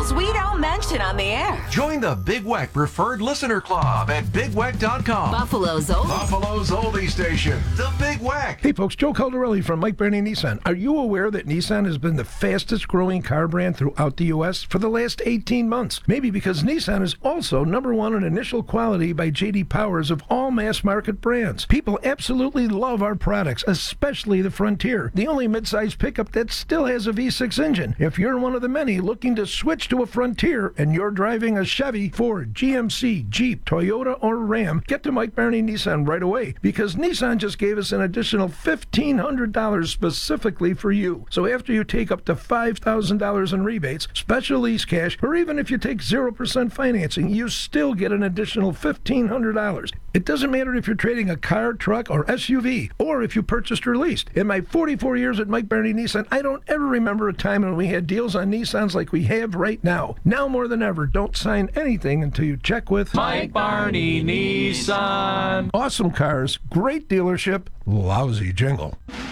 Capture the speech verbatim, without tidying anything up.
deals we don't mention on the air. Join the Big Weck Preferred Listener Club at big weck dot com. Buffalo's old. Buffalo's oldie station, the Big Weck. Hey folks, Joe Caldarelli from Mike Barney Nissan. Are you aware that Nissan has been the fastest growing car brand throughout the U S for the last eighteen months? Maybe because Nissan is also number one in initial quality by J D Powers of all mass market brands. People absolutely love our products, especially the Frontier, the only midsize pickup that still has a V six engine. If you're one of the many looking to switch to a Frontier and you're driving a Chevy, Ford, G M C, Jeep, Toyota, or Ram, get to Mike Barney Nissan right away, because Nissan just gave us an additional fifteen hundred dollars specifically for you. So after you take up to five thousand dollars in rebates, special lease cash, or even if you take zero percent financing, you still get an additional fifteen hundred dollars. It doesn't matter if you're trading a car, truck, or S U V, or if you purchased or leased. In my forty-four years at Mike Barney Nissan, I don't ever remember a time when we had deals on Nissans like we have right now. Now more than ever, don't sign anything until you check with Mike Barney Nissan. Awesome cars, great dealership, lousy jingle.